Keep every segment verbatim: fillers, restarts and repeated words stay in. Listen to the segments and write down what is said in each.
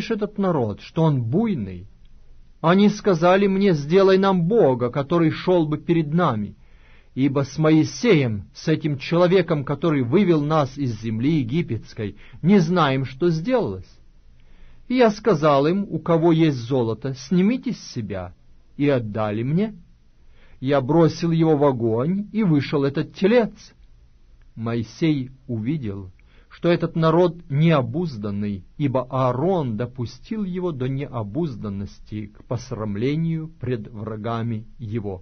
видишь этот народ, что он буйный? Они сказали мне: сделай нам Бога, который шел бы перед нами. Ибо с Моисеем, с этим человеком, который вывел нас из земли египетской, не знаем, что сделалось. И я сказал им: у кого есть золото, снимите с себя. И отдали мне. Я бросил его в огонь, и вышел этот телец. Моисей увидел, что этот народ необузданный, ибо Аарон допустил его до необузданности к посрамлению пред врагами его.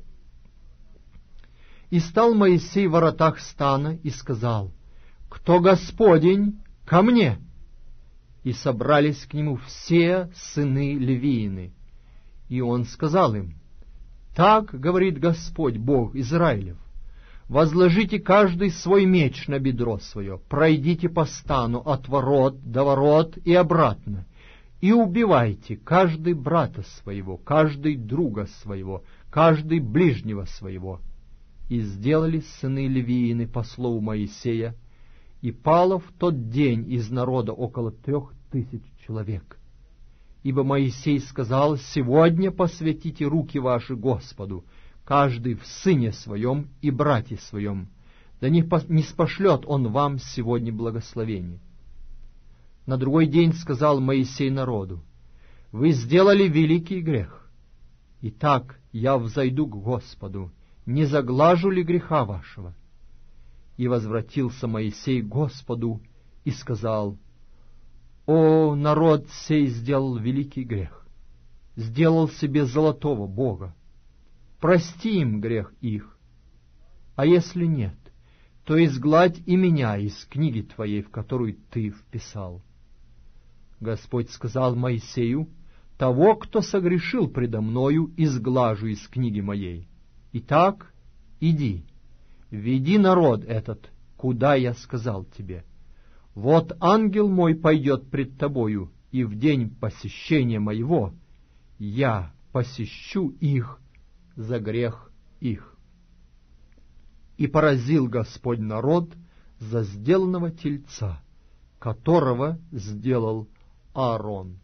И стал Моисей в воротах стана и сказал: «Кто Господень, ко мне!» И собрались к нему все сыны Левиины. И он сказал им: «Так говорит Господь, Бог Израилев: возложите каждый свой меч на бедро свое, пройдите по стану от ворот до ворот и обратно, и убивайте каждый брата своего, каждый друга своего, каждый ближнего своего». И сделали сыны Левиины по слову Моисея, и пало в тот день из народа около трех тысяч человек. Ибо Моисей сказал: «Сегодня посвятите руки ваши Господу, каждый в сыне своем и брате своем, да не спошлет он вам сегодня благословение». На другой день сказал Моисей народу: «Вы сделали великий грех. Итак, я взойду к Господу, не заглажу ли греха вашего?» И возвратился Моисей к Господу и сказал: «О, народ сей сделал великий грех, сделал себе золотого бога. Прости им грех их, а если нет, то изгладь и меня из книги твоей, в которую ты вписал». Господь сказал Моисею: «Того, кто согрешил предо мною, изглажу из книги моей. Итак, иди, веди народ этот, куда я сказал тебе. Вот ангел мой пойдет пред тобою, и в день посещения моего я посещу их за грех их». И поразил Господь народ за сделанного тельца, которого сделал Аарон.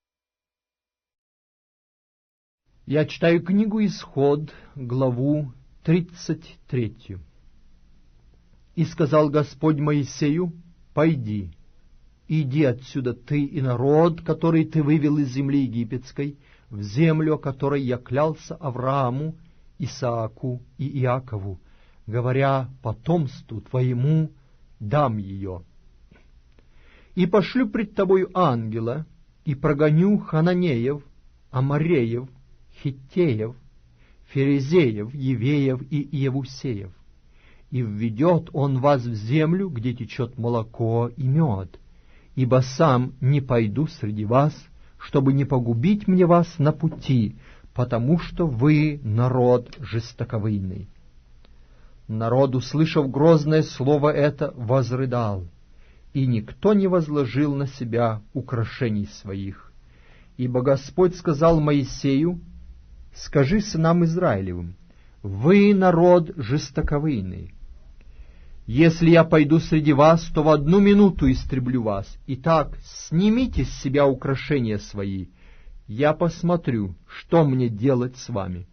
Я читаю книгу Исход, главу тридцать третью. «И сказал Господь Моисею: пойди, иди отсюда ты и народ, который ты вывел из земли египетской, в землю, о которой я клялся Аврааму, Исааку и Иакову, говоря: потомству твоему дам ее. И пошлю пред тобою ангела, и прогоню хананеев, амореев, хиттеев, ферезеев, евеев и иевусеев. И введет он вас в землю, где течет молоко и мед, ибо сам не пойду среди вас, чтобы не погубить мне вас на пути, потому что вы народ жестоковыйный». Народ, услышав грозное слово это, возрыдал, и никто не возложил на себя украшений своих. Ибо Господь сказал Моисею: «Скажи сынам Израилевым: вы народ жестоковыйный. Если я пойду среди вас, то в одну минуту истреблю вас. Итак, снимите с себя украшения свои, я посмотрю, что мне делать с вами».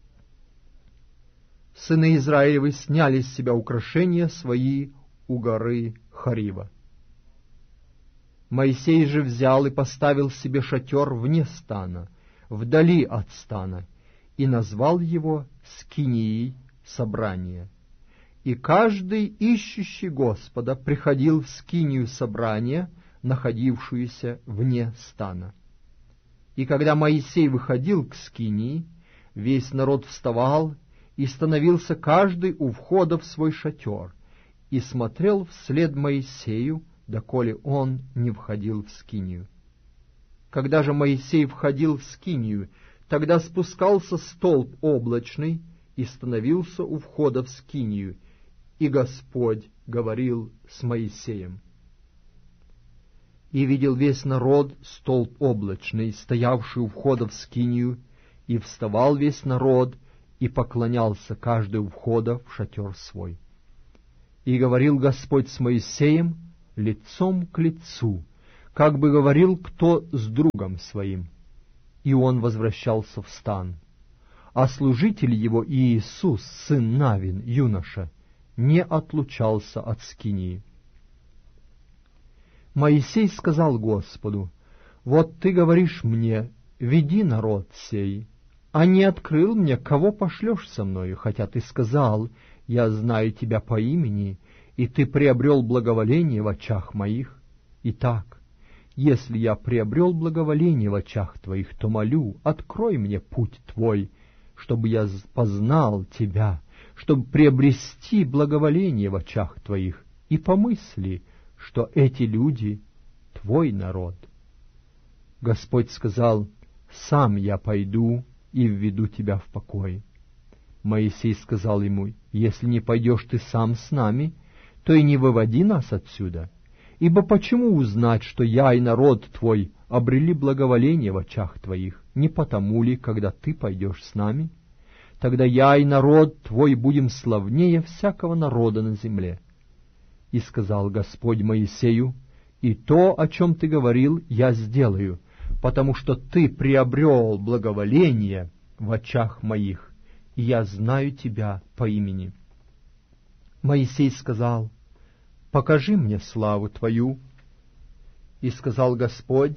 Сыны Израилевы сняли с себя украшения свои у горы Хорива. Моисей же взял и поставил себе шатер вне стана, вдали от стана, и назвал его скинией собрания. И каждый, ищущий Господа, приходил в скинию собрания, находившуюся вне стана. И когда Моисей выходил к скинии, весь народ вставал, и становился каждый у входа в свой шатер, и смотрел вслед Моисею, доколе он не входил в скинию. Когда же Моисей входил в скинию, тогда спускался столб облачный и становился у входа в скинию, и Господь говорил с Моисеем. И видел весь народ столб облачный, стоявший у входа в скинию, и вставал весь народ, и поклонялся каждый у входа в шатер свой. И говорил Господь с Моисеем лицом к лицу, как бы говорил кто с другом своим. И он возвращался в стан. А служитель его Иисус, сын Навин, юноша, не отлучался от скинии. Моисей сказал Господу: «Вот ты говоришь мне, веди народ сей, а не открыл мне, кого пошлешь со мною, хотя ты сказал, я знаю тебя по имени, и ты приобрел благоволение в очах моих. Итак, если я приобрел благоволение в очах твоих, то молю, открой мне путь твой, чтобы я познал тебя, чтобы приобрести благоволение в очах твоих, и помысли, что эти люди — твой народ». Господь сказал: «Сам я пойду и введу тебя в покой». Моисей сказал ему: «Если не пойдешь ты сам с нами, то и не выводи нас отсюда. Ибо почему узнать, что я и народ твой обрели благоволение в очах твоих? Не потому ли, когда ты пойдешь с нами? Тогда я и народ твой будем славнее всякого народа на земле». И сказал Господь Моисею: «И то, о чем ты говорил, я сделаю, потому что ты приобрел благоволение в очах моих, и я знаю тебя по имени». Моисей сказал: «Покажи мне славу твою». И сказал Господь: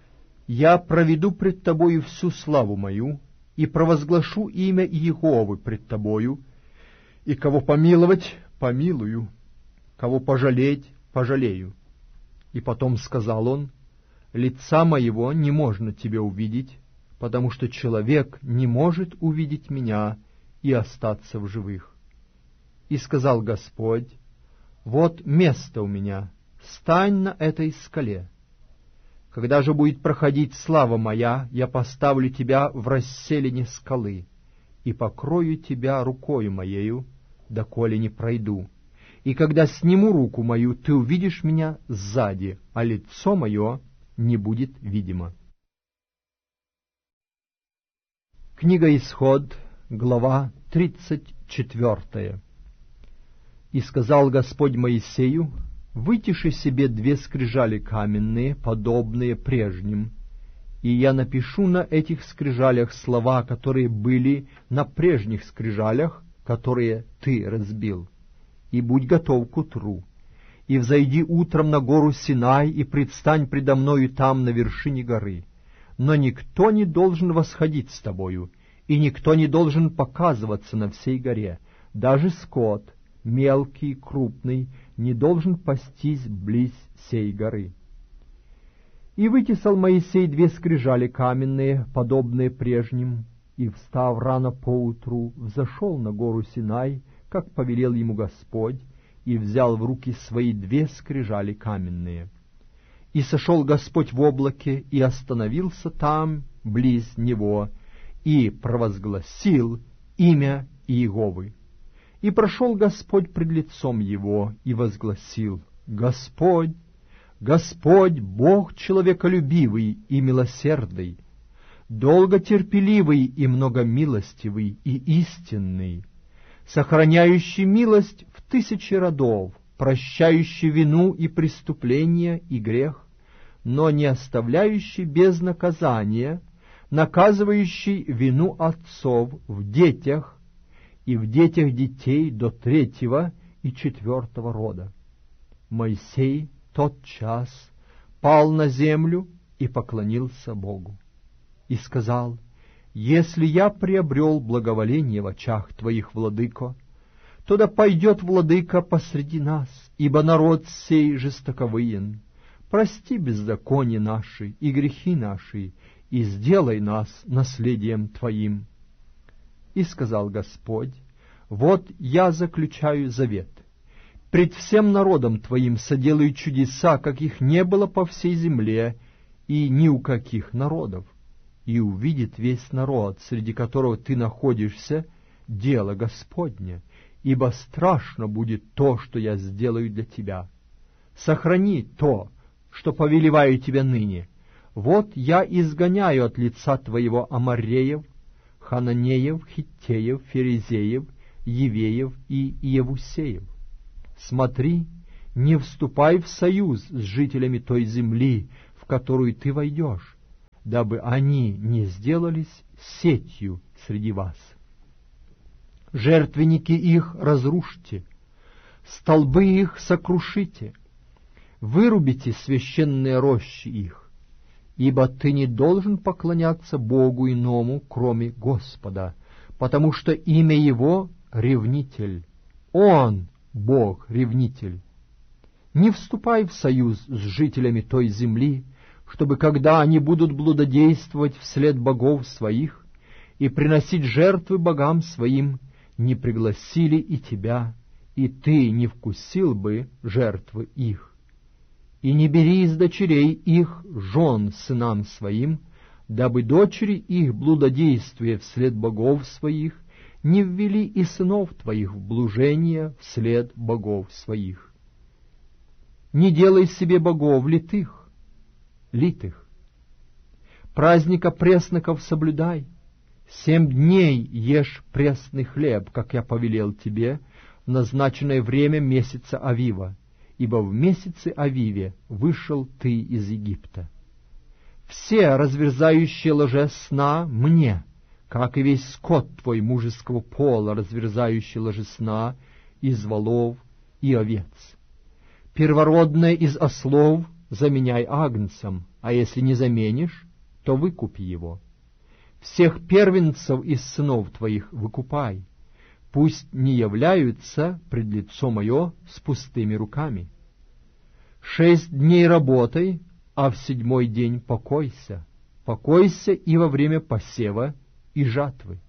«Я проведу пред тобою всю славу мою, и провозглашу имя Иеговы пред тобою, и кого помиловать — помилую, кого пожалеть — пожалею». И потом сказал он: «Лица моего не можно тебе увидеть, потому что человек не может увидеть меня и остаться в живых». И сказал Господь: «Вот место у меня, стань на этой скале. Когда же будет проходить слава моя, я поставлю тебя в расселине скалы и покрою тебя рукою моею, доколе не пройду. И когда сниму руку мою, ты увидишь меня сзади, а лицо мое не будет видимо». Книга Исход, глава тридцать четвертая. «И сказал Господь Моисею: вытиши себе две скрижали каменные, подобные прежним, и я напишу на этих скрижалях слова, которые были на прежних скрижалях, которые ты разбил. И будь готов к утру, и взойди утром на гору Синай, и предстань предо мною там, на вершине горы. Но никто не должен восходить с тобою, и никто не должен показываться на всей горе, даже скот, мелкий, крупный, не должен пастись близ сей горы». И вытесал Моисей две скрижали каменные, подобные прежним, и, встав рано поутру, взошел на гору Синай, как повелел ему Господь, и взял в руки свои две скрижали каменные. И сошел Господь в облаке, и остановился там, близ него, и провозгласил имя Иеговы. И прошел Господь пред лицом его, и возгласил: «Господь, Господь, Бог человеколюбивый и милосердный, долготерпеливый и многомилостивый и истинный, сохраняющий милость в тысячи родов, прощающий вину и преступление и грех, но не оставляющий без наказания, наказывающий вину отцов в детях и в детях детей до третьего и четвертого рода». Моисей тотчас пал на землю и поклонился Богу, и сказал: «Если я приобрел благоволение в очах твоих, владыко, то да пойдет владыка посреди нас, ибо народ сей жестоковыен. Прости беззаконие наши и грехи наши, и сделай нас наследием твоим». И сказал Господь: «Вот я заключаю завет. Пред всем народом твоим соделаю чудеса, каких не было по всей земле и ни у каких народов. И увидит весь народ, среди которого ты находишься, дело Господне, ибо страшно будет то, что я сделаю для тебя. Сохрани то, что повелеваю тебе ныне. Вот я изгоняю от лица твоего Амореев, Хананеев, Хиттеев, Ферезеев, Евеев и Иевусеев. Смотри, не вступай в союз с жителями той земли, в которую ты войдешь, дабы они не сделались сетью среди вас. Жертвенники их разрушьте, столбы их сокрушите, вырубите священные рощи их, ибо ты не должен поклоняться Богу иному, кроме Господа, потому что имя Его — Ревнитель. Он — Бог-ревнитель. Не вступай в союз с жителями той земли, чтобы, когда они будут блудодействовать вслед богов своих и приносить жертвы богам своим, не пригласили и тебя, и ты не вкусил бы жертвы их. И не бери из дочерей их жен сынам своим, дабы дочери их, блудодействуя вслед богов своих, не ввели и сынов твоих в блужение вслед богов своих. Не делай себе богов литых, литых. Праздника пресноков соблюдай. Семь дней ешь пресный хлеб, как я повелел тебе, в назначенное время месяца Авива, ибо в месяце Авиве вышел ты из Египта. Все разверзающие ложе сна мне, как и весь скот твой мужеского пола, разверзающий ложе сна из волов и овец. Первородное из ослов заменяй агнцем, а если не заменишь, то выкупи его. Всех первенцев из сынов твоих выкупай, пусть не являются пред лицо мое с пустыми руками. Шесть дней работай, а в седьмой день покойся, покойся и во время посева и жатвы.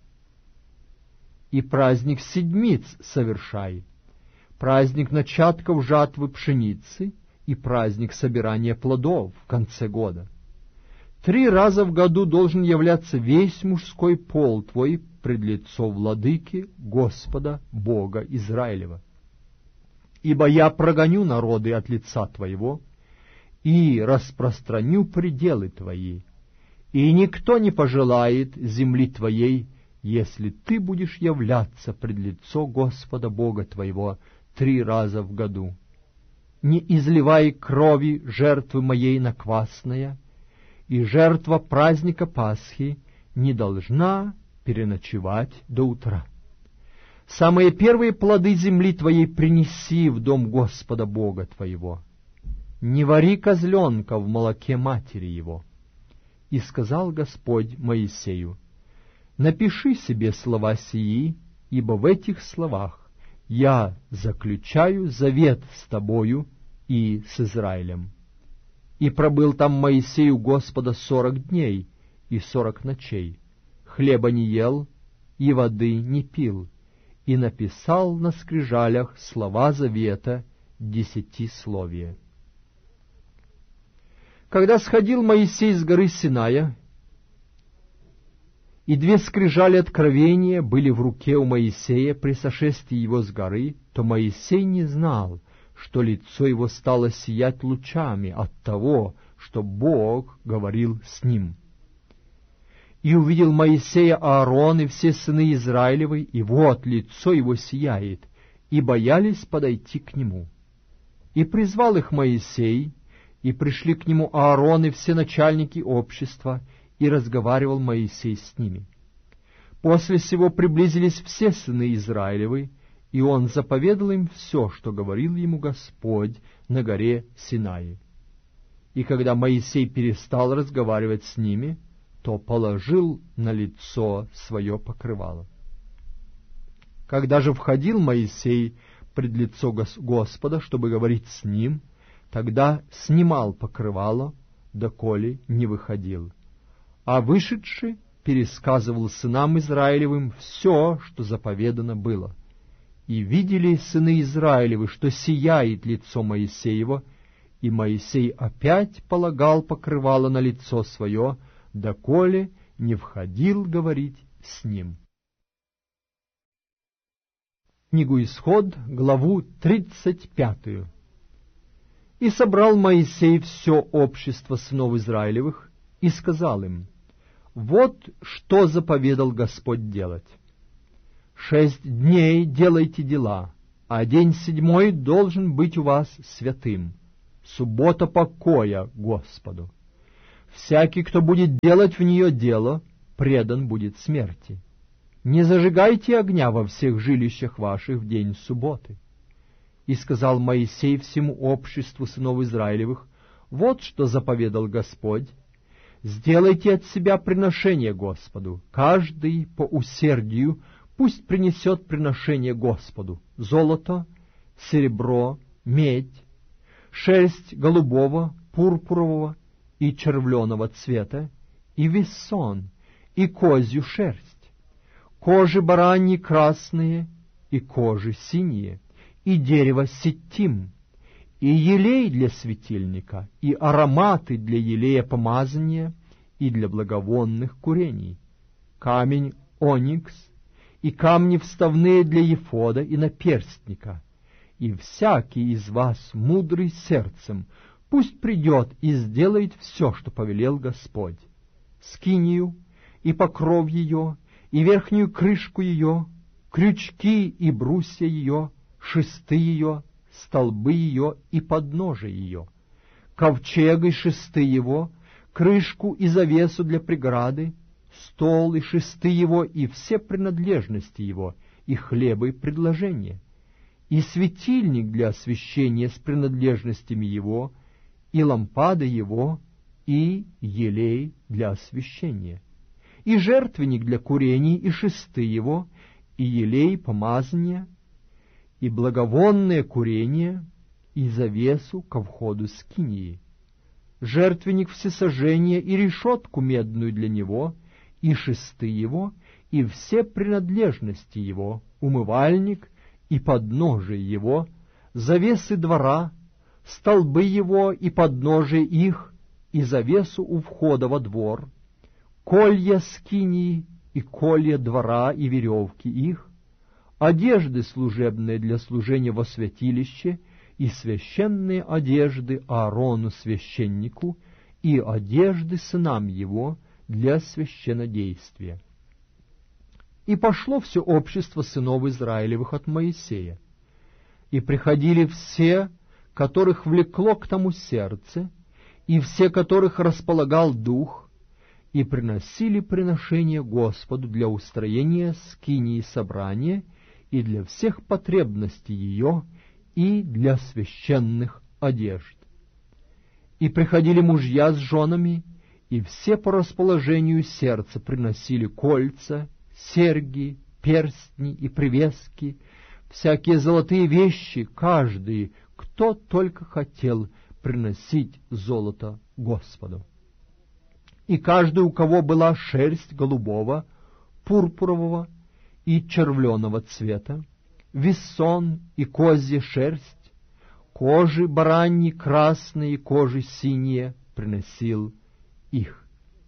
И праздник седмиц совершай, праздник начатков жатвы пшеницы и праздник собирания плодов в конце года. Три раза в году должен являться весь мужской пол твой пред лицо владыки Господа Бога Израилева. Ибо я прогоню народы от лица твоего и распространю пределы твои, и никто не пожелает земли твоей, если ты будешь являться пред лицо Господа Бога твоего три раза в году. Не изливай крови жертвы моей на квасное, и жертва праздника Пасхи не должна переночевать до утра. Самые первые плоды земли твоей принеси в дом Господа Бога твоего. Не вари козленка в молоке матери его. И сказал Господь Моисею: напиши себе слова сии, ибо в этих словах я заключаю завет с тобою и с Израилем. И пробыл там Моисей у Господа сорок дней и сорок ночей, хлеба не ел и воды не пил, и написал на скрижалях слова завета десятисловия. Когда сходил Моисей с горы Синая, и две скрижали откровения были в руке у Моисея при сошествии его с горы, то Моисей не знал, что лицо его стало сиять лучами от того, что Бог говорил с ним. И увидел Моисея Аарон и все сыны Израилевы, и вот лицо его сияет, и боялись подойти к нему. И призвал их Моисей, и пришли к нему Аарон и все начальники общества, и разговаривал Моисей с ними. После сего приблизились все сыны Израилевы, и он заповедал им все, что говорил ему Господь на горе Синае. И когда Моисей перестал разговаривать с ними, то положил на лицо свое покрывало. Когда же входил Моисей пред лицо Господа, чтобы говорить с ним, тогда снимал покрывало, доколе не выходил. А вышедший пересказывал сынам Израилевым все, что заповедано было. И видели сыны Израилевы, что сияет лицо Моисеева, и Моисей опять полагал покрывало на лицо свое, доколе не входил говорить с ним. Книгу Исход, главу тридцать пятую. И собрал Моисей все общество сынов Израилевых, и сказал им: вот что заповедал Господь делать. Шесть дней делайте дела, а день седьмой должен быть у вас святым, суббота покоя Господу. Всякий, кто будет делать в нее дело, предан будет смерти. Не зажигайте огня во всех жилищах ваших в день субботы. И сказал Моисей всему обществу сынов Израилевых: вот что заповедал Господь: сделайте от себя приношение Господу, каждый по усердию пусть принесет приношение Господу: золото, серебро, медь, шерсть голубого, пурпурового и червленого цвета, и вессон, и козью шерсть, кожи бараньи красные, и кожи синие, и дерево ситим, и елей для светильника, и ароматы для елея помазания, и для благовонных курений, камень оникс, и камни вставные для ефода и наперстника. И всякий из вас, мудрый сердцем, пусть придет и сделает все, что повелел Господь: скинию, и покров ее, и верхнюю крышку ее, крючки и брусья ее, шесты ее, столбы ее и подножие ее, ковчег и шесты его, крышку и завесу для преграды, стол и шесты его и все принадлежности его, и хлеба и предложения, и светильник для освещения с принадлежностями его, и лампада его, и елей для освещения, и жертвенник для курений, и шесты его, и елей помазания, и благовонное курение, и завесу ко входу скинии, жертвенник всесожжения, и решетку медную для него, и шесты его, и все принадлежности его, умывальник и подножие его, завесы двора, столбы его и подножие их, и завесу у входа во двор, колья скинии и колья двора и веревки их, одежды служебные для служения во святилище, и священные одежды Аарону священнику, и одежды сынам его для священнодействия. И пошло все общество сынов Израилевых от Моисея, и приходили все, которых влекло к тому сердце, и все, которых располагал дух, и приносили приношения Господу для устроения скинии собрания и для всех потребностей ее, и для священных одежд. И приходили мужья с женами, и все по расположению сердца приносили кольца, серьги, перстни и привески, всякие золотые вещи, каждый, кто только хотел приносить золото Господу. И каждый, у кого была шерсть голубого, пурпурового и червленого цвета, вессон и козья шерсть, кожи бараньи красные, кожи синие, приносил их.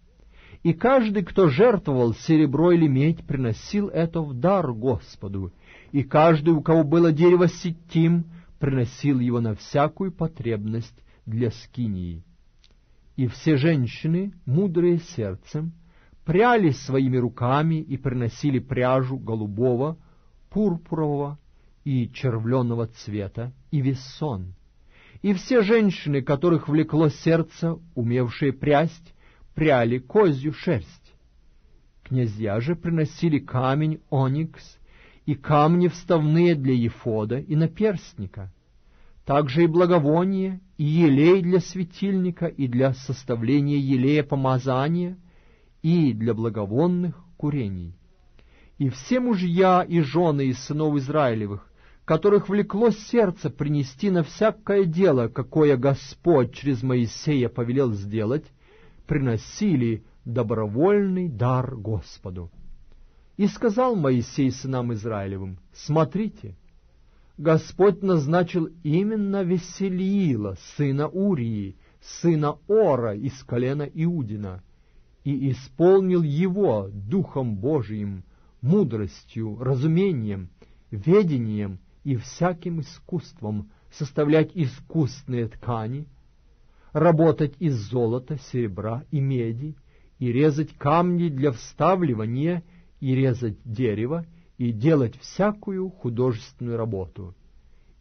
И каждый, кто жертвовал серебро или медь, приносил это в дар Господу, и каждый, у кого было дерево ситим, приносил его на всякую потребность для скинии. И все женщины, мудрые сердцем, пряли своими руками и приносили пряжу голубого, пурпурового и червленого цвета, и вессон. И все женщины, которых влекло сердце, умевшие прясть, пряли козью шерсть. Князья же приносили камень оникс и камни вставные для ефода и наперстника, также и благовоние, и елей для светильника, и для составления елея помазания, и для благовонных курений. И все мужья и жены из сынов Израилевых, которых влекло сердце принести на всякое дело, какое Господь через Моисея повелел сделать, приносили добровольный дар Господу. И сказал Моисей сынам Израилевым: смотрите, Господь назначил именно Веселиила, сына Урии, сына Ора из колена Иудина, и исполнил его Духом Божиим, мудростью, разумением, ведением и всяким искусством составлять искусные ткани, работать из золота, серебра и меди, и резать камни для вставливания, и резать дерево, и делать всякую художественную работу.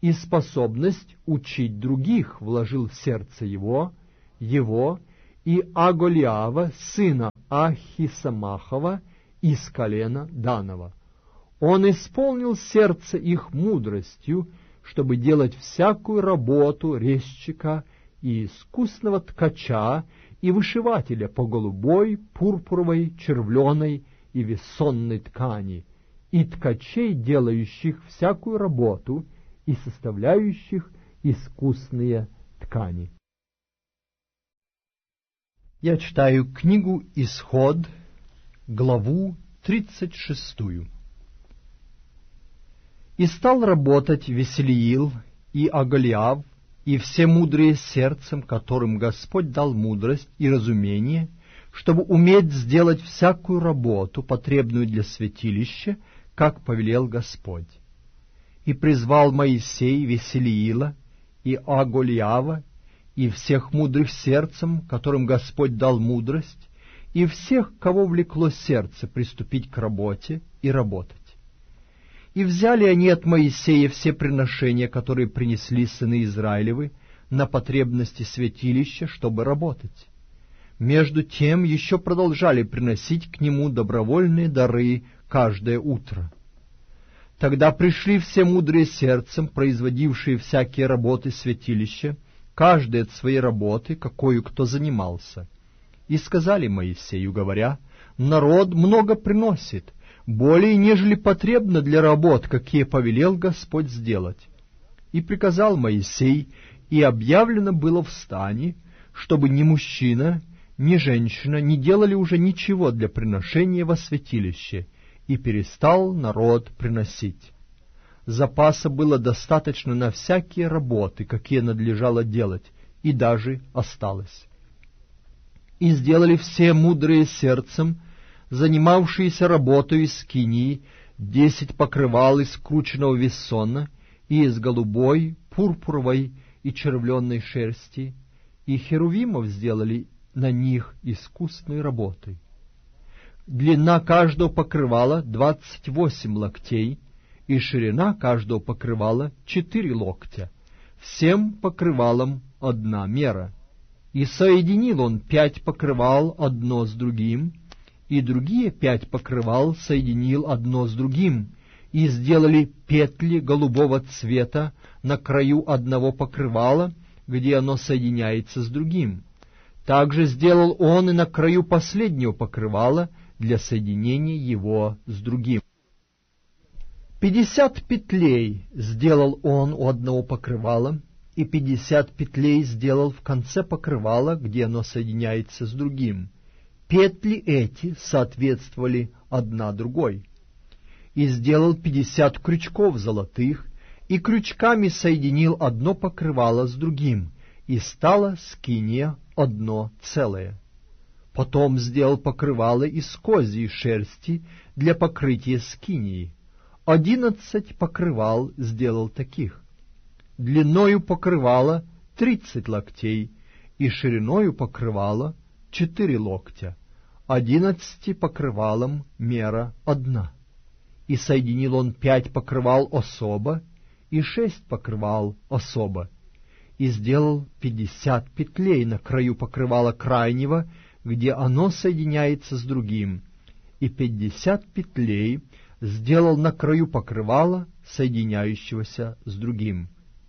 и способность учить других вложил в сердце его, его и Аголиава, сына Ахисамахова, из колена Данова. Он исполнил сердце их мудростью, чтобы делать всякую работу резчика и искусного ткача и вышивателя по голубой, пурпуровой, червленой и весонной ткани, и ткачей, делающих всякую работу и составляющих искусные ткани. Я читаю книгу «Исход», главу тридцать шестую. «И стал работать Веселиил и Аголиав, и все мудрые сердцем, которым Господь дал мудрость и разумение, чтобы уметь сделать всякую работу, потребную для святилища, как повелел Господь. И призвал Моисей Веселиила и Аголиава, и всех мудрых сердцем, которым Господь дал мудрость, и всех, кого влекло сердце приступить к работе и работать. И взяли они от Моисея все приношения, которые принесли сыны Израилевы, на потребности святилища, чтобы работать. Между тем еще продолжали приносить к нему добровольные дары каждое утро. Тогда пришли все мудрые сердцем, производившие всякие работы святилища, каждый от своей работы, какою кто занимался. И сказали Моисею, говоря: «Народ много приносит, более, нежели потребно для работ, какие повелел Господь сделать». И приказал Моисей, и объявлено было в стане, чтобы ни мужчина, ни женщина не делали уже ничего для приношения во святилище, и перестал народ приносить. Запаса было достаточно на всякие работы, какие надлежало делать, и даже осталось. И сделали все мудрые сердцем, занимавшиеся работой из скинии, десять покрывал из крученного вессона и из голубой, пурпуровой и червленной шерсти, и херувимов сделали на них искусной работой. Длина каждого покрывала двадцать восемь локтей, и ширина каждого покрывала четыре локтя, всем покрывалам одна мера. И соединил он пять покрывал одно с другим, и другие пять покрывал соединил одно с другим, и сделали петли голубого цвета на краю одного покрывала, где оно соединяется с другим. Также сделал он и на краю последнего покрывала для соединения его с другим. Пятьдесят петлей сделал он у одного покрывала, и пятьдесят петлей сделал в конце покрывала, где оно соединяется с другим. Петли эти соответствовали одна другой. И сделал пятьдесят крючков золотых, и крючками соединил одно покрывало с другим, и стала скиния одно целое. Потом сделал покрывало из козьей шерсти для покрытия скинии. Одиннадцать покрывал сделал таких. Длиною покрывала тридцать локтей, и шириною покрывала четыре локтя. Одиннадцати покрывалам мера одна. И соединил он пять покрывал особо, и шесть покрывал особо. И сделал пятьдесят петлей на краю покрывала крайнего, где оно соединяется с другим, и пятьдесят петлей сделал на краю покрывала, соединяющегося с другим.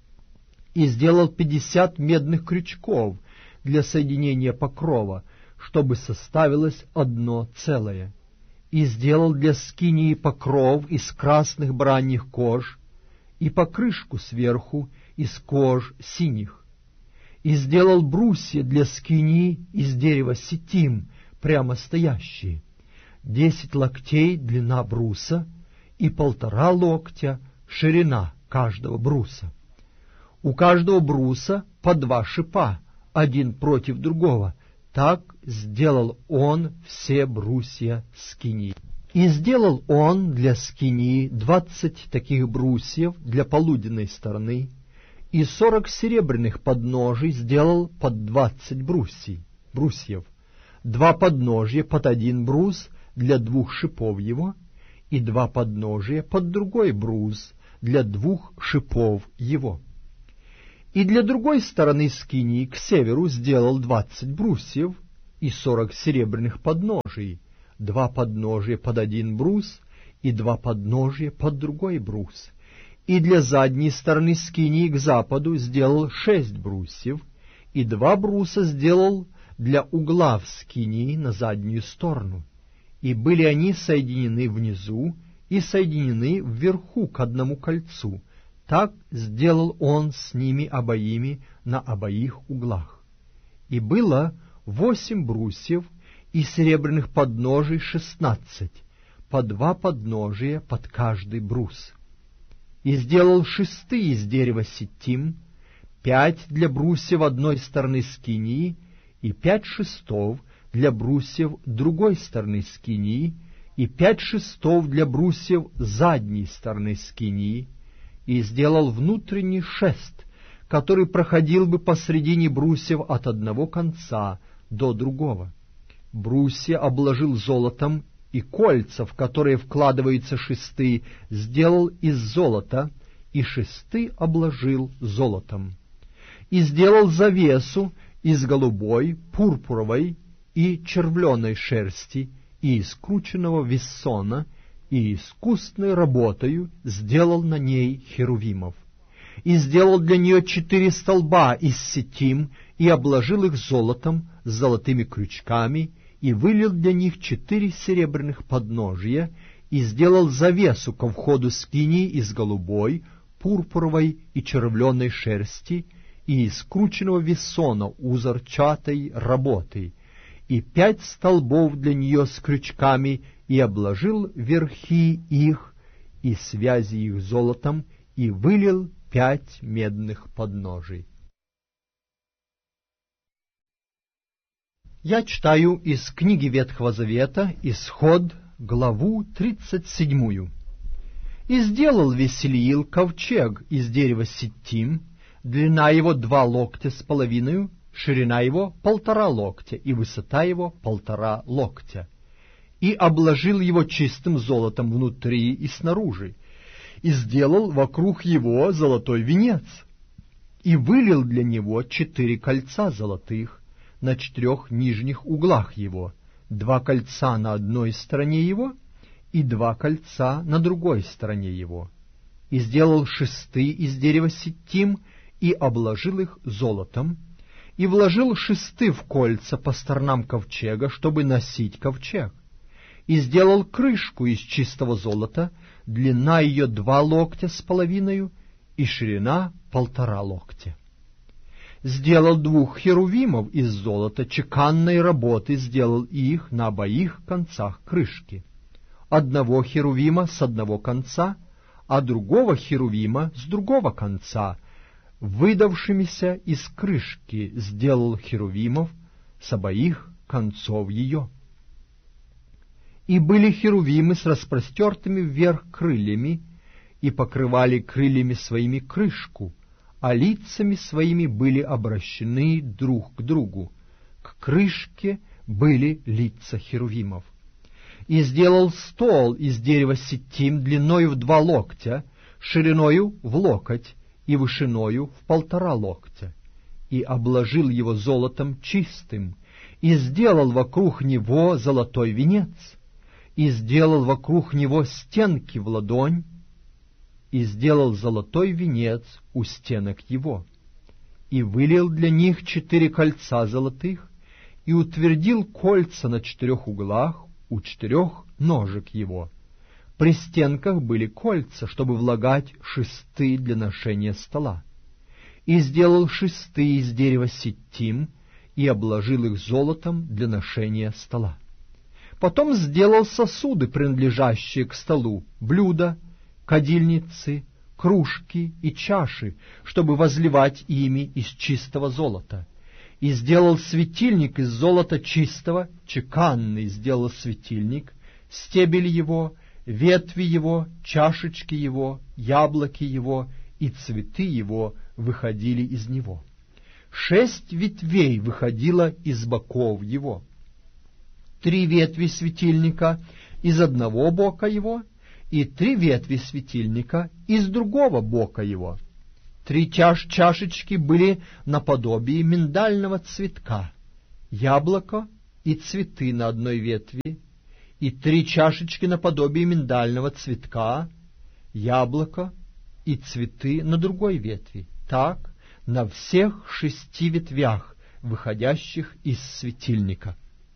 И сделал пятьдесят медных крючков для соединения покрова, чтобы составилось одно целое. И сделал для скинии покров из красных браньих кож, и покрышку сверху из кож синих. И сделал брусья для скинии из дерева ситим, прямо стоящие. Десять локтей длина бруса, и полтора локтя ширина каждого бруса. У каждого бруса по два шипа, один против другого. Так сделал он все брусья скинии. И сделал он для скинии двадцать таких брусьев для полуденной стороны, и сорок серебряных подножий сделал под двадцать брусий, брусьев, два подножья под один брус для двух шипов его, и два подножия под другой брус для двух шипов его. И для другой стороны скинии к северу сделал двадцать брусьев и сорок серебряных подножий, два подножия под один брус и два подножия под другой брус. И для задней стороны скинии к западу сделал шесть брусьев, и два бруса сделал для угла в скинии на заднюю сторону. И были они соединены внизу и соединены вверху к одному кольцу. Так сделал он с ними обоими на обоих углах. И было восемь брусьев и серебряных подножий шестнадцать, по два подножия под каждый брус. И сделал шесты из дерева ситим, пять для брусьев одной стороны скинии, и пять шестов для брусьев другой стороны скинии, и пять шестов для брусьев задней стороны скинии, и сделал внутренний шест, который проходил бы посредине брусьев от одного конца до другого. Брусья обложил золотом, и кольца, в которые вкладываются шесты, сделал из золота, и шесты обложил золотом. И сделал завесу из голубой, пурпуровой и червленой шерсти, и из крученного вессона, и искусной работою сделал на ней херувимов. И сделал для нее четыре столба из ситим, и обложил их золотом с золотыми крючками, и вылил для них четыре серебряных подножия, и сделал завесу ко входу скинии из голубой, пурпуровой и червленой шерсти, и из крученного вессона узорчатой работы, и пять столбов для нее с крючками, и обложил верхи их и связи их золотом, и вылил пять медных подножий. Я читаю из книги Ветхого Завета, Исход, главу тридцать седьмую. «И сделал Весилиил ковчег из дерева ситим, длина его два локтя с половиной, ширина его полтора локтя, и высота его полтора локтя. И обложил его чистым золотом внутри и снаружи, и сделал вокруг его золотой венец, и вылил для него четыре кольца золотых на четырех нижних углах его, два кольца на одной стороне его и два кольца на другой стороне его. И сделал шесты из дерева ситим, и обложил их золотом, и вложил шесты в кольца по сторонам ковчега, чтобы носить ковчег. И сделал крышку из чистого золота, длина ее два локтя с половиной, и ширина полтора локтя. Сделал двух херувимов из золота, чеканной работы сделал их на обоих концах крышки. Одного херувима с одного конца, а другого херувима с другого конца, выдавшимися из крышки сделал херувимов с обоих концов ее. И были херувимы с распростертыми вверх крыльями, и покрывали крыльями своими крышку, а лицами своими были обращены друг к другу. К крышке были лица херувимов. И сделал стол из дерева ситим длиною в два локтя, шириною в локоть и вышиною в полтора локтя, и обложил его золотом чистым, и сделал вокруг него золотой венец, и сделал вокруг него стенки в ладонь, и сделал золотой венец у стенок его, и вылил для них четыре кольца золотых, и утвердил кольца на четырех углах у четырех ножек его. При стенках были кольца, чтобы влагать шесты для ношения стола. И сделал шесты из дерева ситим, и обложил их золотом для ношения стола. Потом сделал сосуды, принадлежащие к столу, блюда, кадильницы, кружки и чаши, чтобы возливать ими из чистого золота. И сделал светильник из золота чистого, чеканный сделал светильник, стебель его, ветви его, чашечки его, яблоки его и цветы его выходили из него. Шесть ветвей выходило из боков его. Три ветви светильника из одного бока его, и три ветви светильника из другого бока его. Три чаш чашечки были наподобие миндального цветка, яблоко и цветы на одной ветви, и три чашечки наподобие миндального цветка, яблоко и цветы на другой ветви. Так на всех шести ветвях, выходящих из светильника.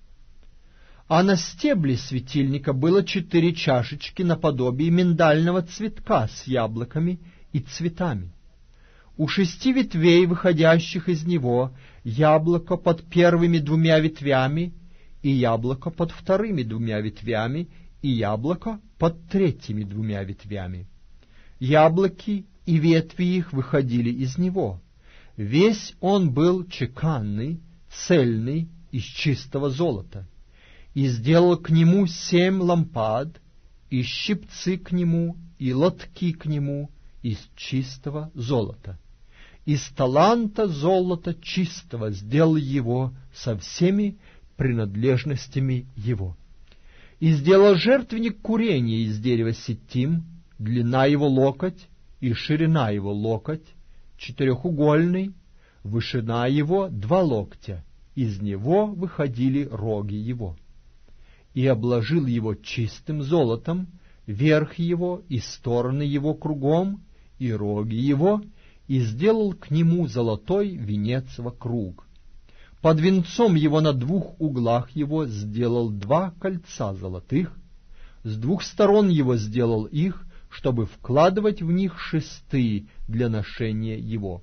А на стебле светильника было четыре чашечки наподобие миндального цветка с яблоками и цветами. У шести ветвей, выходящих из него, яблоко под первыми двумя ветвями, и яблоко под вторыми двумя ветвями, и яблоко под третьими двумя ветвями. Яблоки и ветви их выходили из него. Весь он был чеканный, цельный, из чистого золота. И сделал к нему семь лампад, и щипцы к нему, и лотки к нему из чистого золота. Из таланта золота чистого сделал его со всеми принадлежностями его. И сделал жертвенник курения из дерева ситим, длина его локоть и ширина его локоть, четырехугольный, вышина его два локтя, из него выходили роги его. И обложил его чистым золотом, верх его и стороны его кругом, и роги его, и сделал к нему золотой венец вокруг. Под венцом его на двух углах его сделал два кольца золотых, с двух сторон его сделал их, чтобы вкладывать в них шесты для ношения его.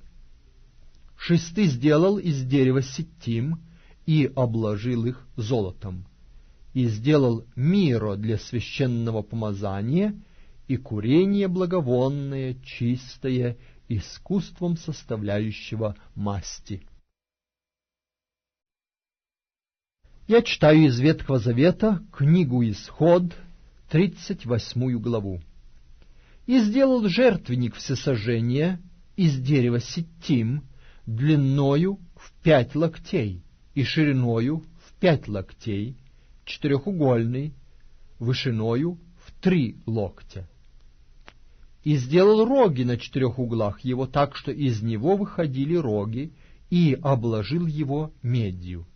Шесты сделал из дерева ситим и обложил их золотом. И сделал миро для священного помазания и курение благовонное, чистое, искусством составляющего масти. Я читаю из Ветхого Завета книгу Исход, тридцать восьмую главу. «И сделал жертвенник всесожжения из дерева ситим, длиною в пять локтей и шириною в пять локтей, четырехугольный, вышиною в три локтя. И сделал роги на четырех углах его так, что из него выходили роги, и обложил его медью.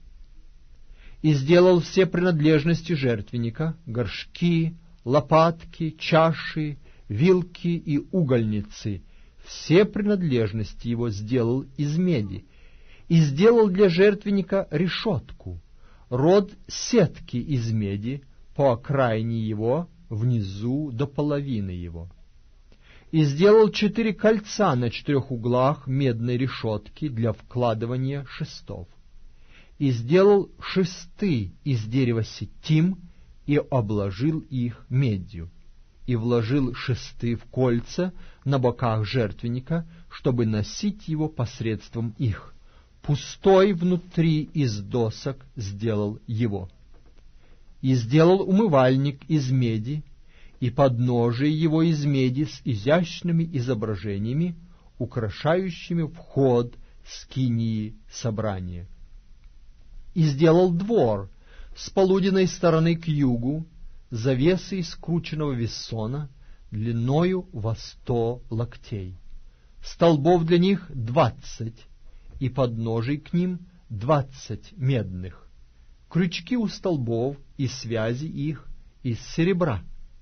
И сделал все принадлежности жертвенника, горшки, лопатки, чаши, вилки и угольницы, все принадлежности его сделал из меди, и сделал для жертвенника решетку, род сетки из меди по окраине его, внизу до половины его. И сделал четыре кольца на четырех углах медной решетки для вкладывания шестов. И сделал шесты из дерева ситим и обложил их медью. И вложил шесты в кольца на боках жертвенника, чтобы носить его посредством их. Пустой внутри из досок сделал его. И сделал умывальник из меди, и подножие его из меди с изящными изображениями, украшающими вход скинии собрания. И сделал двор с полуденной стороны к югу, завесы из скрученного вессона, длиною во сто локтей. Столбов для них двадцать, и подножий к ним двадцать медных. Крючки у столбов и связи их из серебра.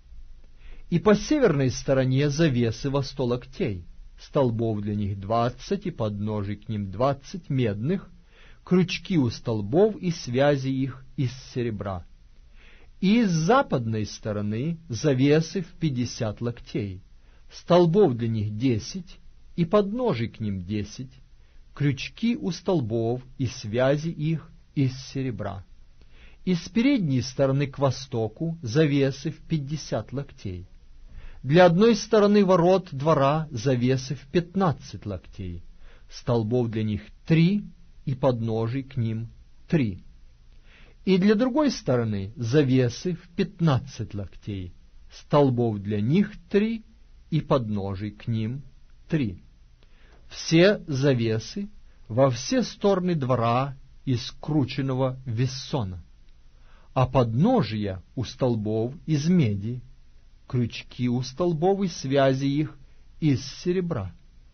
И по северной стороне завесы во сто локтей, столбов для них двадцать, и подножий к ним двадцать медных, крючки у столбов и связи их из серебра. И с западной стороны завесы в пятьдесят локтей, столбов для них десять, и подножий к ним десять, крючки у столбов и связи их из серебра. И с передней стороны к востоку завесы в пятьдесят локтей. Для одной стороны ворот двора завесы в пятнадцать локтей, столбов для них три, и подножий к ним три. И для другой стороны завесы в пятнадцать локтей, столбов для них три, и подножий к ним три. Все завесы во все стороны двора из скрученного вессона, а подножия у столбов из меди, крючки у столбов и связи их из серебра.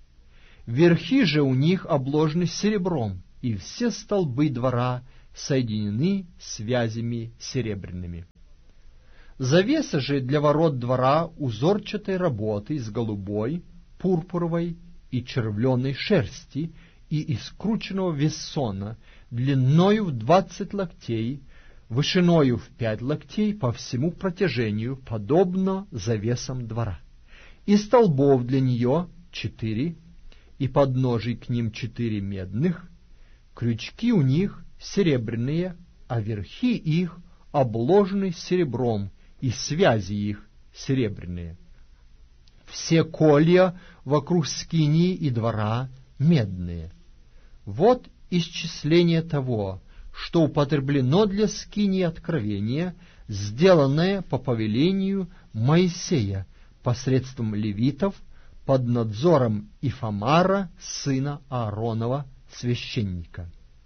Верхи же у них обложены серебром, и все столбы двора соединены связями серебряными. Завеса же для ворот двора узорчатой работы из голубой, пурпуровой и червленой шерсти и из крученного вессона, длиною в двадцать локтей, вышиною в пять локтей по всему протяжению, подобно завесам двора. И столбов для нее четыре, и подножий к ним четыре медных, крючки у них серебряные, а верхи их обложены серебром, и связи их серебряные. Все колья вокруг скинии и двора медные. Вот исчисление того, что употреблено для скинии откровения, сделанное по повелению Моисея посредством левитов под надзором Ифамара, сына Ааронова, священника.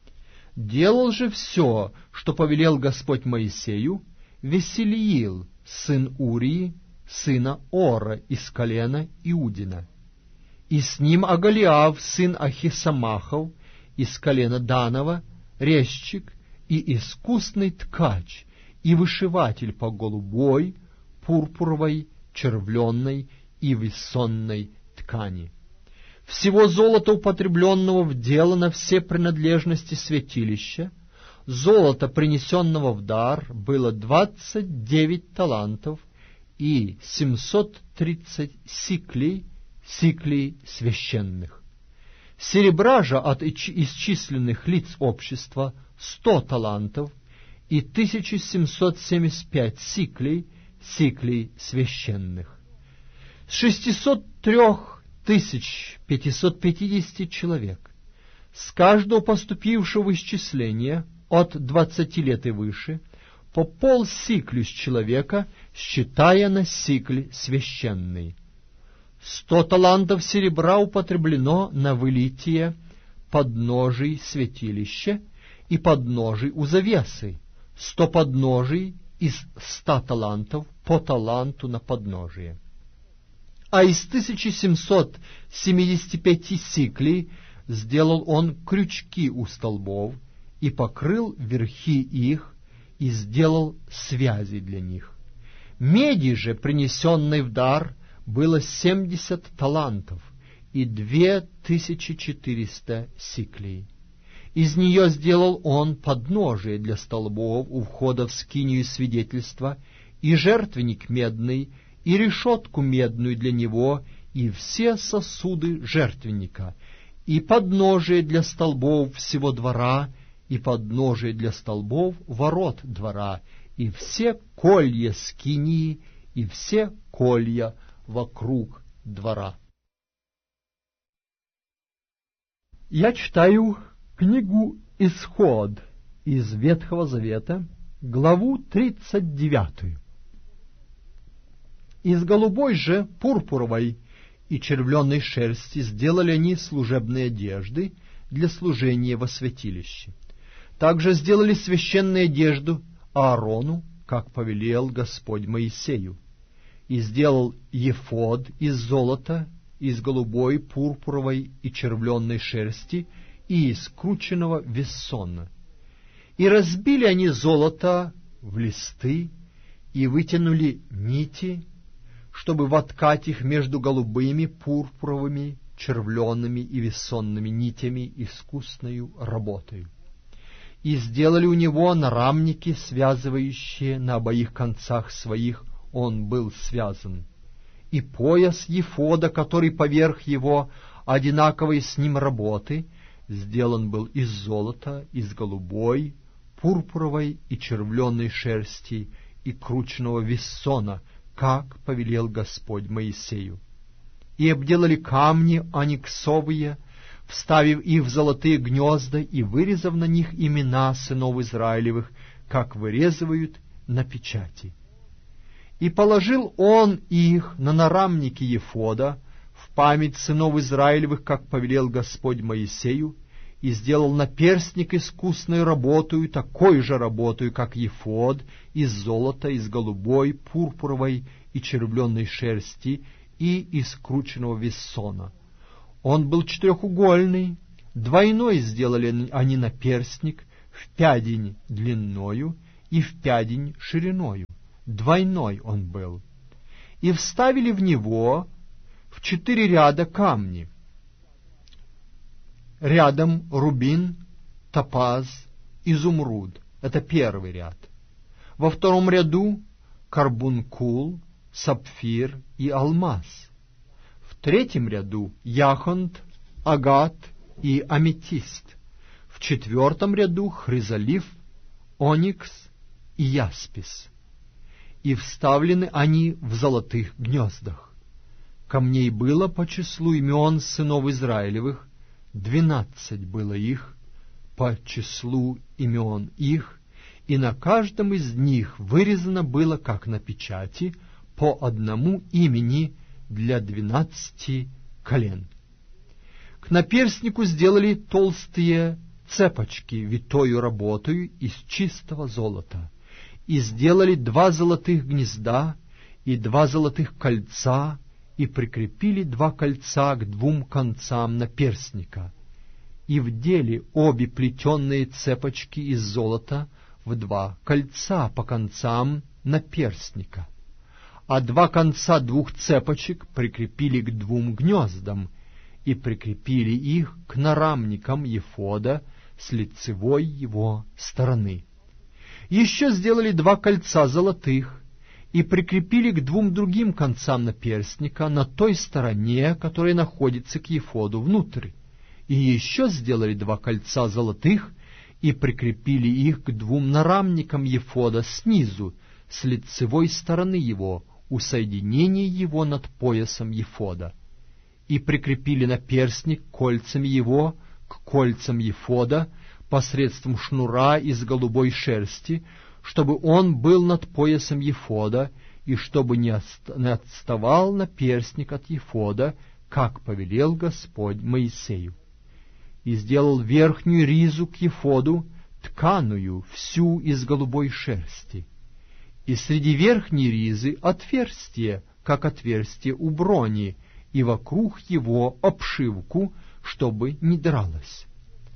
Делал же все, что повелел Господь Моисею, Веселиил, сын Урии, сына Ора из колена Иудина, и с ним Агалиав, сын Ахисамахов, из колена Данова, резчик и искусный ткач, и вышиватель по голубой, пурпуровой, червленной и вессонной ткани. Всего золота, употребленного в дело на все принадлежности святилища, золота, принесенного в дар, было двадцать девять талантов и семьсот тридцать сиклей, сиклей священных. Серебра же от исчисленных лиц общества сто талантов и тысяча семьсот семьдесят пять сиклей, сиклей священных. С шестисот трех тысяч пятисот пятидесяти человек, с каждого поступившего в исчисление от двадцати лет и выше, по полсиклю с человека, считая на сикль священный. Сто талантов серебра употреблено на вылитие подножий святилища и подножий у завесы, сто подножий из ста талантов по таланту на подножие. А из тысячи семисот семидесяти пяти сиклей сделал он крючки у столбов и покрыл верхи их и сделал связи для них. Меди же, принесенной в дар, было семьдесят талантов и две тысячи четыреста сиклей. Из нее сделал он подножие для столбов у входа в скинию свидетельства, и жертвенник медный, и решетку медную для него, и все сосуды жертвенника, и подножие для столбов всего двора, и подножие для столбов ворот двора, и все колья скинии, и все колья вокруг двора. Я читаю книгу «Исход» из Ветхого Завета, главу тридцать девятую. Из голубой же, пурпуровой и червленой шерсти сделали они служебные одежды для служения во святилище. Также сделали священную одежду Аарону, как повелел Господь Моисею, и сделал ефод из золота, из голубой, пурпуровой и червленной шерсти и из крученного вессона. И разбили они золото в листы и вытянули нити, чтобы воткать их между голубыми, пурпуровыми, червленными и вессонными нитями искусною работою. И сделали у него нарамники, связывающие на обоих концах своих, он был связан. И пояс ефода, который поверх его, одинаковой с ним работы, сделан был из золота, из голубой, пурпуровой и червленной шерсти и крученного вессона, как повелел Господь Моисею. И обделали камни ониксовые, вставив их в золотые гнезда и вырезав на них имена сынов Израилевых, как вырезывают на печати. И положил он их на нарамники ефода в память сынов Израилевых, как повелел Господь Моисею, и сделал наперстник искусной работою, такой же работою, как ефод, из золота, из голубой, пурпуровой и червленной шерсти и из крученного вессона. Он был четырехугольный, двойной сделали они наперстник, в пядень длинною и в пядень шириною. Двойной он был. И вставили в него в четыре ряда камни. Рядом рубин, топаз, изумруд. Это первый ряд. Во втором ряду карбункул, сапфир и алмаз. В третьем ряду яхонт, агат и аметист. В четвертом ряду хризолиф, оникс и яспис. И вставлены они в золотых гнездах. Камней было по числу имен сынов Израилевых, двенадцать было их, по числу имен их, и на каждом из них вырезано было, как на печати, по одному имени для двенадцати колен. К наперстнику сделали толстые цепочки, витою работою из чистого золота, и сделали два золотых гнезда и два золотых кольца, и прикрепили два кольца к двум концам наперстника, и вдели обе плетенные цепочки из золота в два кольца по концам наперстника, а два конца двух цепочек прикрепили к двум гнездам и прикрепили их к нарамникам ефода с лицевой его стороны. Еще сделали два кольца золотых и прикрепили к двум другим концам наперстника на той стороне, которая находится к ефоду внутрь. И еще сделали два кольца золотых и прикрепили их к двум нарамникам ефода снизу, с лицевой стороны его, у соединения его над поясом ефода. И прикрепили наперстник кольцами его к кольцам ефода посредством шнура из голубой шерсти, чтобы он был над поясом ефода, и чтобы не отставал наперстник от ефода, как повелел Господь Моисею. И сделал верхнюю ризу к ефоду, тканую, всю из голубой шерсти. И среди верхней ризы отверстие, как отверстие у брони, и вокруг его обшивку, чтобы не дралось.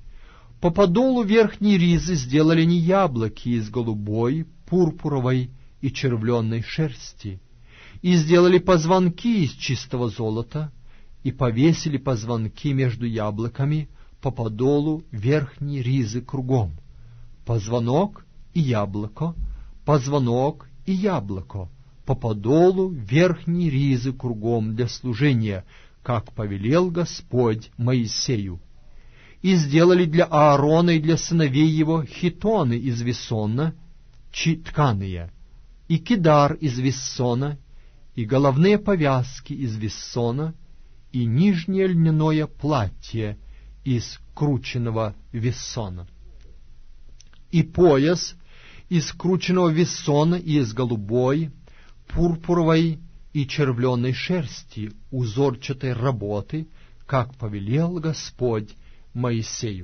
По подолу верхней ризы сделали они яблоки из голубой, пурпуровой и червленной шерсти, и сделали позвонки из чистого золота, и повесили позвонки между яблоками по подолу верхней ризы кругом. Позвонок и яблоко, позвонок и яблоко, по подолу верхней ризы кругом для служения, как повелел Господь Моисею. И сделали для Аарона и для сыновей его хитоны из вессона, тканые, и кидар из вессона, и головные повязки из вессона, и нижнее льняное платье из крученного вессона, и пояс из крученного вессона и из голубой, пурпуровой и червленой шерсти узорчатой работы, как повелел Господь Моисею.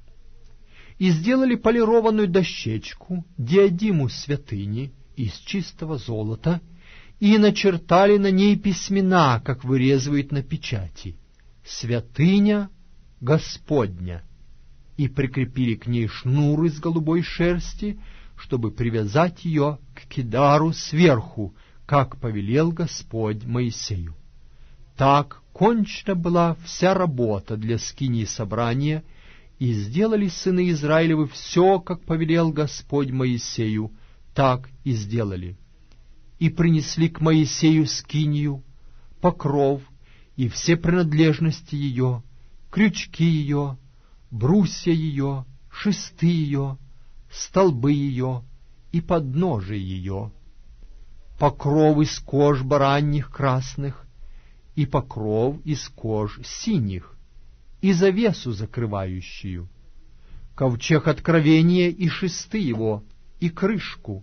И сделали полированную дощечку, диадиму святыни из чистого золота, и начертали на ней письмена, как вырезывают на печати: «Святыня Господня», и прикрепили к ней шнур из голубой шерсти, чтобы привязать ее к кидару сверху, как повелел Господь Моисею. Так кончена была вся работа для скинии собрания, и сделали сыны Израилевы все, как повелел Господь Моисею, так и сделали. И принесли к Моисею скинию, покров и все принадлежности ее, крючки ее, брусья ее, шесты ее, столбы ее и подножие ее, покров из кож бараньих красных, и покров из кож синих, и завесу закрывающую, ковчег откровения и шесты его, и крышку,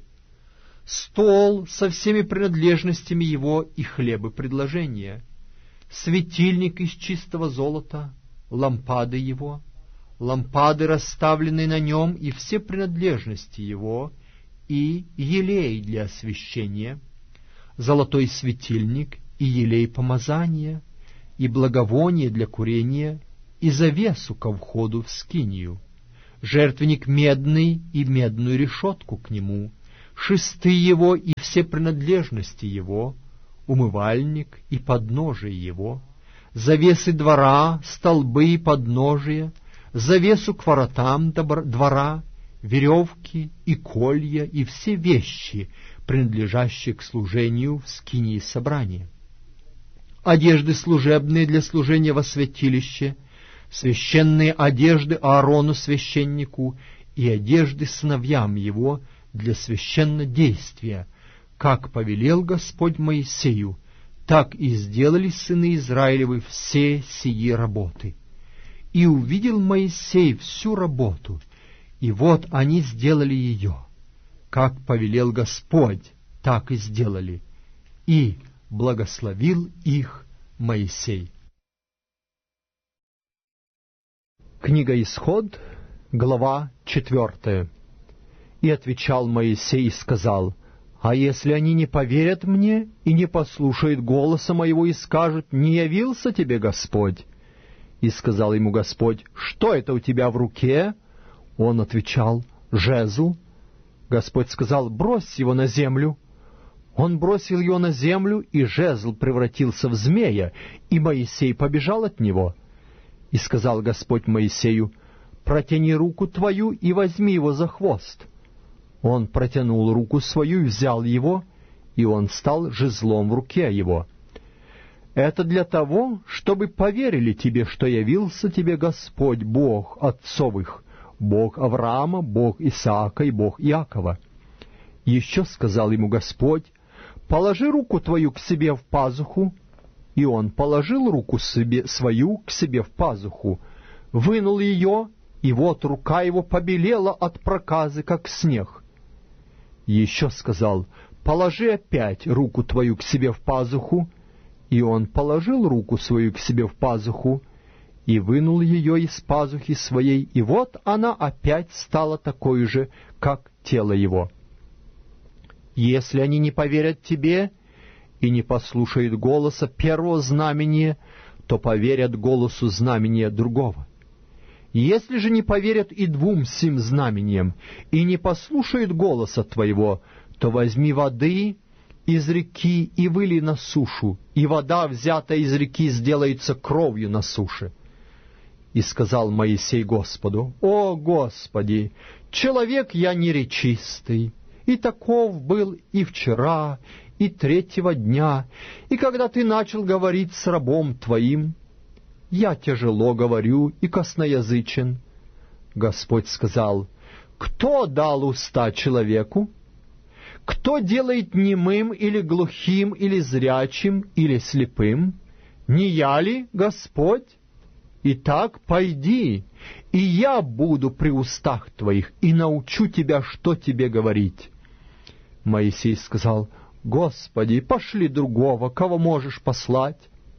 стол со всеми принадлежностями его и хлебы предложения, светильник из чистого золота, лампады его, лампады, расставленные на нем, и все принадлежности его, и елей для освящения, золотой светильник, и елей помазания, и благовоние для курения, и завесу ко входу в скинию, жертвенник медный и медную решетку к нему, шесты его и все принадлежности его, умывальник и подножие его, завесы двора, столбы и подножия, завесу к воротам двора, веревки и колья и все вещи, принадлежащие к служению в скинии собрания, одежды служебные для служения во святилище, священные одежды Аарону священнику и одежды сыновьям его для священнодействия, как повелел Господь Моисею, так и сделали сыны Израилевы все сии работы. И увидел Моисей всю работу, и вот они сделали ее, как повелел Господь, так и сделали, и благословил их Моисей. Книга Исход, глава четвертая. И отвечал Моисей и сказал: «А если они не поверят мне и не послушают голоса моего и скажут: не явился тебе Господь?» И сказал ему Господь: «Что это у тебя в руке?» Он отвечал: «Жезл». Господь сказал: «Брось его на землю». Он бросил его на землю, и жезл превратился в змея, и Моисей побежал от него. И сказал Господь Моисею: «Протяни руку твою и возьми его за хвост». Он протянул руку свою и взял его, и он стал жезлом в руке его. Это для того, чтобы поверили тебе, что явился тебе Господь, Бог отцовых, Бог Авраама, Бог Исаака и Бог Иакова. Еще сказал ему Господь: «Положи руку твою к себе в пазуху». И он положил руку себе, свою к себе в пазуху, вынул ее, и вот рука его побелела от проказы, как снег. Еще сказал: «Положи опять руку твою к себе в пазуху». И он положил руку свою к себе в пазуху, и вынул ее из пазухи своей, и вот она опять стала такой же, как тело его. Если они не поверят тебе и не послушают голоса первого знамения, то поверят голосу знамения другого. Если же не поверят и двум сим знамениям, и не послушают голоса твоего, то возьми воды из реки и выли на сушу, и вода, взятая из реки, сделается кровью на суше. И сказал Моисей Господу: «О Господи, человек я неречистый, и таков был и вчера, и третьего дня, и когда ты начал говорить с рабом твоим, я тяжело говорю и косноязычен». Господь сказал: «Кто дал уста человеку? Кто делает немым или глухим, или зрячим, или слепым? Не я ли, Господь? Итак, пойди, и я буду при устах твоих, и научу тебя, что тебе говорить». Моисей сказал: «Господи, пошли другого, кого можешь послать».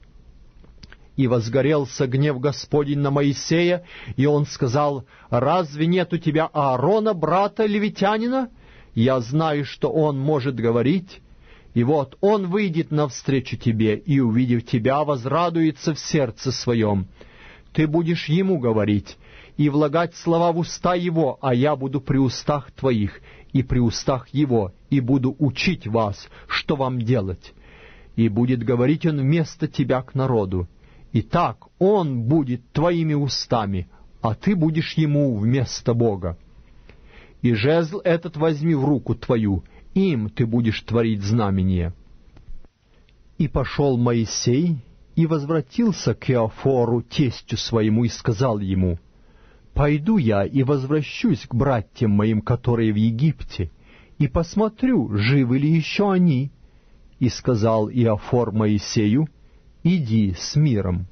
И возгорелся гнев Господень на Моисея, и он сказал: «Разве нет у тебя Аарона, брата левитянина? Я знаю, что он может говорить. И вот он выйдет навстречу тебе, и, увидев тебя, возрадуется в сердце своем. Ты будешь ему говорить и влагать слова в уста его, а я буду при устах твоих и при устах его, и буду учить вас, что вам делать. И будет говорить он вместо тебя к народу. И так он будет твоими устами, а ты будешь ему вместо Бога. И жезл этот возьми в руку твою, им ты будешь творить знамение». И пошел Моисей и возвратился к Иофору, тестю своему, и сказал ему: «Пойду я и возвращусь к братьям моим, которые в Египте, и посмотрю, живы ли еще они». И сказал Иофор Моисею: «Иди с миром».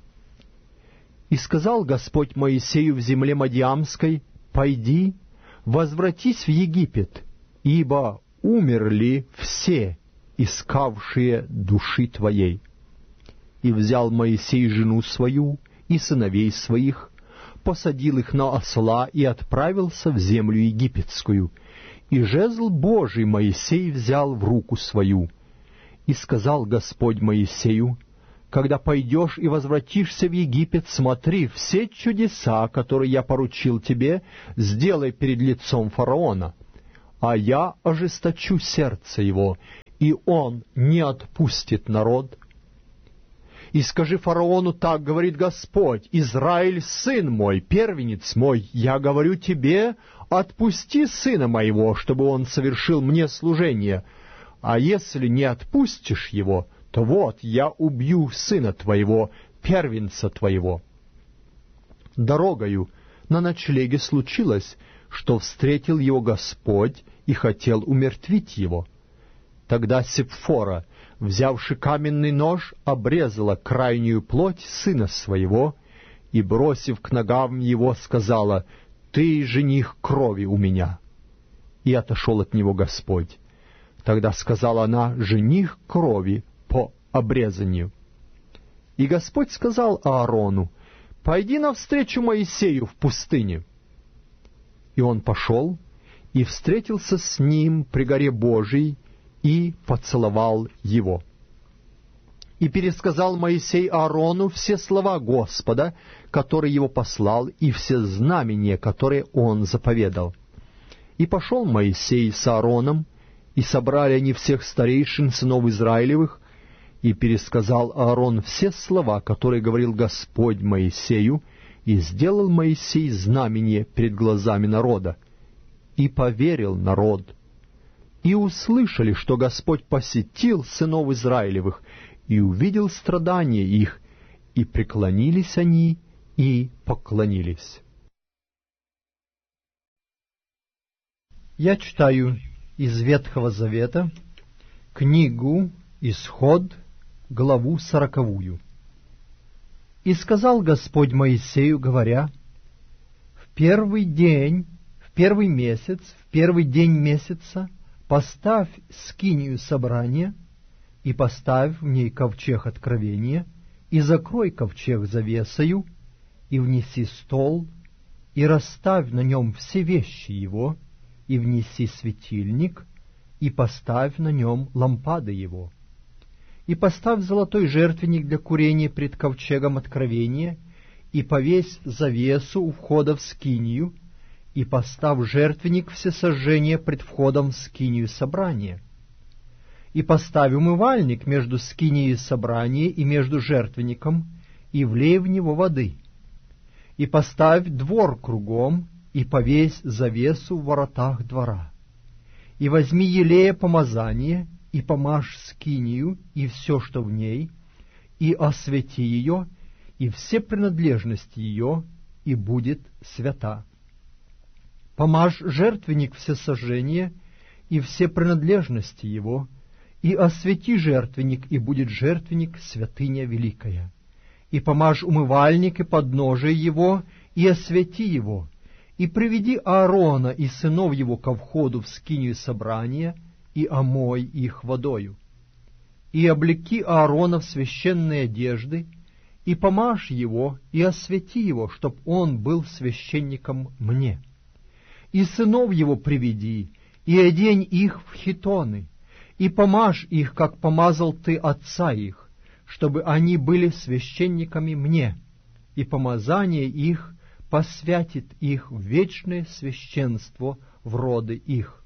И сказал Господь Моисею в земле Мадиамской: «Пойди, возвратись в Египет, ибо умерли все, искавшие души твоей». И взял Моисей жену свою и сыновей своих, посадил их на осла и отправился в землю египетскую. И жезл Божий Моисей взял в руку свою. И сказал Господь Моисею: когда пойдешь и возвратишься в Египет, смотри, все чудеса, которые я поручил тебе, сделай перед лицом фараона. А я ожесточу сердце его, и он не отпустит народ. И скажи фараону: так говорит Господь: Израиль, сын мой, первенец мой, я говорю тебе, отпусти сына моего, чтобы он совершил мне служение. А если не отпустишь его, то вот я убью сына твоего, первенца твоего. Дорогою на ночлеге случилось, что встретил его Господь и хотел умертвить его. Тогда Сепфора, взявши каменный нож, обрезала крайнюю плоть сына своего и, бросив к ногам его, сказала: «Ты, жених, крови у меня». И отошел от него Господь. Тогда сказала она: «Жених крови по обрезанию». И Господь сказал Аарону: «Пойди навстречу Моисею в пустыне». И он пошел и встретился с ним при горе Божией и поцеловал его. И пересказал Моисей Аарону все слова Господа, который его послал, и все знамения, которые он заповедал. И пошел Моисей с Аароном, и собрали они всех старейшин сынов Израилевых, и пересказал Аарон все слова, которые говорил Господь Моисею, и сделал Моисей знамение перед глазами народа. И поверил народ. И услышали, что Господь посетил сынов Израилевых, и увидел страдания их, и преклонились они, и поклонились. Я читаю из Ветхого Завета книгу «Исход», главу сороковую. «И сказал Господь Моисею, говоря: в первый день, в первый месяц, в первый день месяца поставь скинию собрания, и поставь в ней ковчег откровения, и закрой ковчег завесою, и внеси стол, и расставь на нем все вещи его, и внеси светильник, и поставь на нем лампады его. И поставь золотой жертвенник для курения пред ковчегом откровения, и повесь завесу у входа в скинию, и поставь жертвенник всесожжения пред входом в скинию собрания. И поставь умывальник между скинией собрания и между жертвенником, и влей в него воды. И поставь двор кругом, и повесь завесу в воротах двора. И возьми елея помазание, и помажь скинию, и все, что в ней, и освети ее, и все принадлежности ее, и будет свята. Помажь жертвенник всесожжения, и все принадлежности его, и освети жертвенник, и будет жертвенник святыня великая. И помажь умывальник и подножие его, и освети его, и приведи Аарона и сынов его ко входу в скинию собрания, и омой их водою. И облеки Аарона в священные одежды, и помажь его, и освети его, чтоб он был священником мне. И сынов его приведи, и одень их в хитоны, и помажь их, как помазал ты отца их, чтобы они были священниками мне, и помазание их посвятит их в вечное священство в роды их.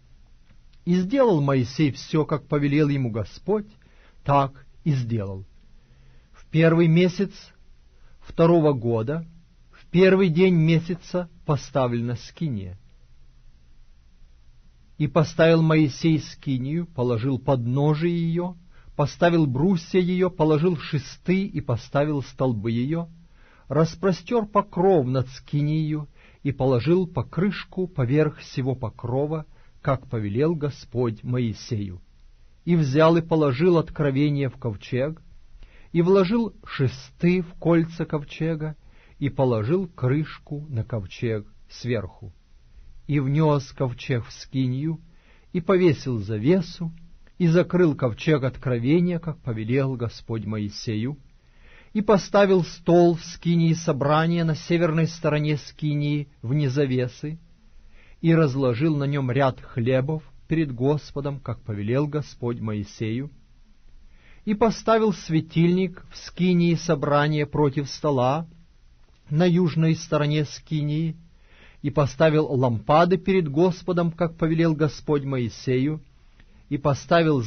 И сделал Моисей все, как повелел ему Господь, так и сделал. В первый месяц второго года, в первый день месяца поставлена скиния. И поставил Моисей скинию, положил подножие ее, поставил брусья ее, положил шесты и поставил столбы ее, распростер покров над скинией и положил покрышку поверх всего покрова, как повелел Господь Моисею. И взял и положил откровение в ковчег, и вложил шесты в кольца ковчега, и положил крышку на ковчег сверху. И внес ковчег в скинию, и повесил завесу, и закрыл ковчег откровения, как повелел Господь Моисею, и поставил стол в скинии собрания на северной стороне скинии вне завесы, и разложил на нем ряд хлебов перед Господом, как повелел Господь Моисею, и поставил светильник в скинии собрания против стола на южной стороне скинии, и поставил лампады перед Господом, как повелел Господь Моисею, и поставил